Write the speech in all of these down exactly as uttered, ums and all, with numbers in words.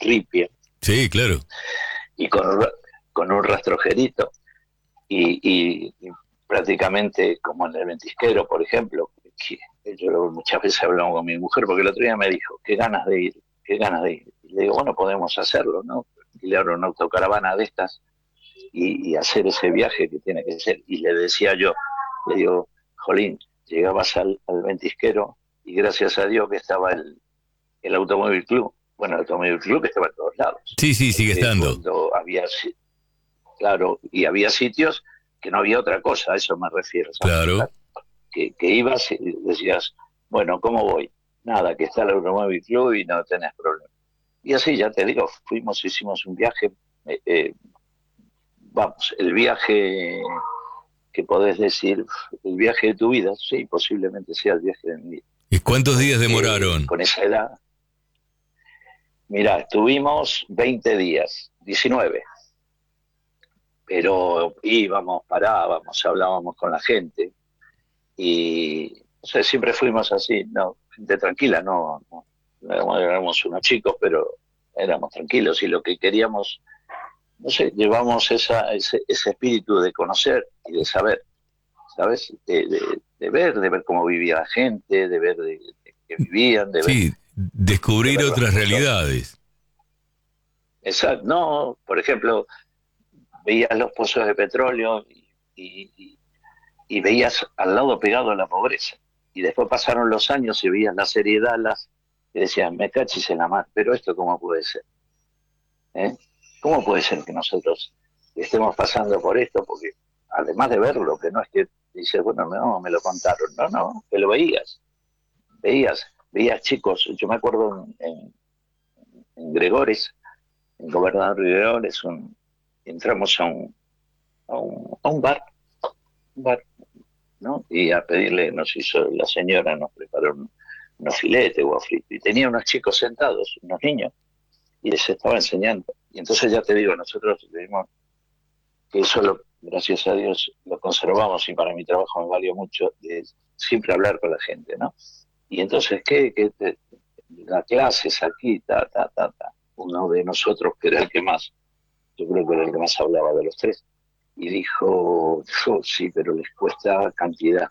ripia. Sí, claro. Y con, con un rastrojerito. Y, y, y prácticamente como en el ventisquero, por ejemplo, que yo muchas veces hablamos con mi mujer, porque el otro día me dijo, qué ganas de ir, qué ganas de ir. Y le digo, bueno, podemos hacerlo, ¿no? Alquilar una autocaravana de estas y, y hacer ese viaje que tiene que ser. Y le decía yo, le digo, Jolín, llegabas al, al ventisquero y gracias a Dios que estaba el, el Automóvil Club. Bueno, el Automóvil Club que estaba en todos lados. Sí, sí, sigue Porque estando. cuando había, claro, y había sitios que no había otra cosa, a eso me refiero, ¿sabes? Claro. Que, que ibas y decías, bueno, ¿cómo voy? Nada, que está el Automóvil Club y no tenés problema. Y así, ya te digo, fuimos, hicimos un viaje, eh, eh, vamos, el viaje que podés decir, el viaje de tu vida, sí, posiblemente sea el viaje de mi vida. ¿Y cuántos días Porque demoraron? con esa edad, mira, estuvimos veinte días, diecinueve, pero íbamos, parábamos, hablábamos con la gente y, no sé, siempre fuimos así, no, gente tranquila, no, no, no éramos, éramos unos chicos, pero éramos tranquilos y lo que queríamos, no sé, llevamos esa, ese, ese espíritu de conocer y de saber, ¿sabes? De, de, de ver, de ver cómo vivía la gente, de ver de, de que vivían, de ver, Sí, de descubrir ver las otras cosas. realidades. Exacto, no, por ejemplo, veías los pozos de petróleo y, y, y veías al lado pegado la pobreza. Y después pasaron los años y veías la serie Dallas y decías, me cachis en la mar, pero esto cómo puede ser, ¿eh? ¿Cómo puede ser que nosotros estemos pasando por esto? Porque además de verlo, que no es que dices, bueno, no, me lo contaron, no, no, que lo veías, veías, veías chicos, yo me acuerdo en, en, en Gregores, en Gobernador Gregores, un, entramos a un, a un, a un bar, un bar, ¿no? Y a pedirle, nos hizo la señora, nos preparó un, unos filetes o fritos, y tenía unos chicos sentados, unos niños, y les estaba enseñando. Y entonces ya te digo, nosotros vimos que eso, lo, gracias a Dios, lo conservamos y para mi trabajo me valió mucho de siempre hablar con la gente, ¿no? Y entonces, ¿qué? ¿Qué te, la clases aquí, ta, ta, ta, ta. Uno de nosotros, que era el que más, yo creo que era el que más hablaba de los tres, y dijo, oh, sí, pero les cuesta cantidad.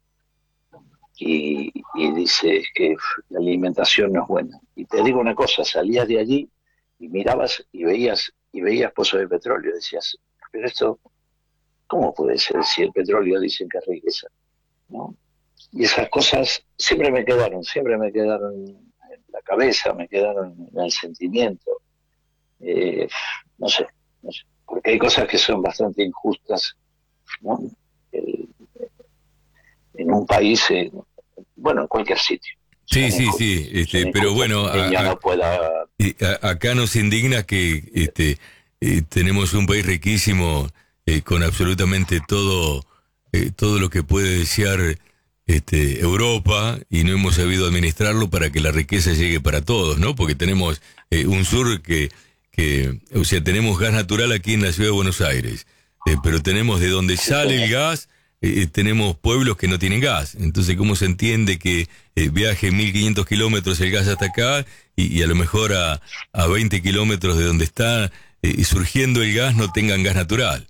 Y, y dice, es que la alimentación no es buena. Y te digo una cosa, salías de allí y mirabas y veías y veías pozos de petróleo, decías, pero esto, ¿cómo puede ser si el petróleo dicen que es riqueza? ¿No? Y esas cosas siempre me quedaron, siempre me quedaron en la cabeza, me quedaron en el sentimiento. Eh, no sé, no sé, porque hay cosas que son bastante injustas, ¿no? El, en un país, eh, bueno, en cualquier sitio, Sí, son sí, injustas. sí, este, Son pero injustas que bueno, un a- niño a- no pueda. y a- acá nos indigna que este, eh, tenemos un país riquísimo eh, con absolutamente todo, eh, todo lo que puede desear este, Europa y no hemos sabido administrarlo para que la riqueza llegue para todos, ¿no? Porque tenemos eh, un sur que, que, o sea, tenemos gas natural aquí en la ciudad de Buenos Aires, eh, pero tenemos de donde Sí, sale señor. el gas, eh, tenemos pueblos que no tienen gas. Entonces, ¿cómo se entiende que eh, viaje mil quinientos kilómetros el gas hasta acá y, y a lo mejor a, a veinte kilómetros de donde está eh, surgiendo el gas no tengan gas natural?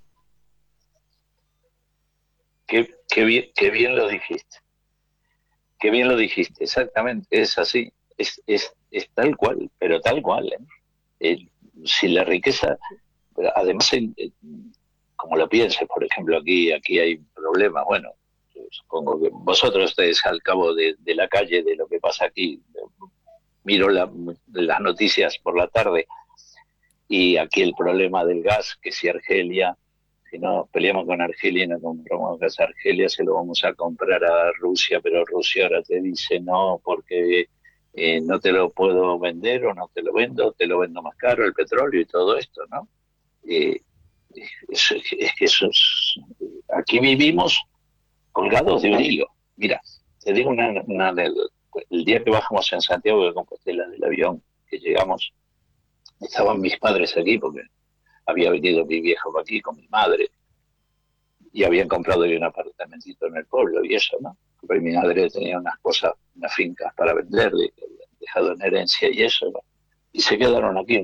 Qué, qué, bien, qué bien lo dijiste. Qué bien lo dijiste, exactamente, es así. Es, es, es tal cual, pero tal cual. ¿Eh? Eh, si la riqueza, además, el, el, como lo pienses, por ejemplo, aquí, aquí hay problemas, bueno, supongo que vosotros estáis al cabo de, de la calle de lo que pasa aquí. Miro la, las noticias por la tarde y aquí el problema del gas, que si Argelia, si no peleamos con Argelia y no compramos gas a Argelia, se lo vamos a comprar a Rusia, pero Rusia ahora te dice no, porque eh, no te lo puedo vender o no te lo vendo, te lo vendo más caro, el petróleo y todo esto, ¿no? Eh, es, es que eso es, aquí vivimos colgados de un hilo. Mira, te digo una, una el día que bajamos en Santiago de Compostela del avión, que llegamos, estaban mis padres aquí porque había venido mi viejo aquí con mi madre y habían comprado un apartamentito en el pueblo y eso, ¿no? Pero mi madre tenía unas cosas, unas fincas para vender, dejado en herencia y eso, ¿no? Y se quedaron aquí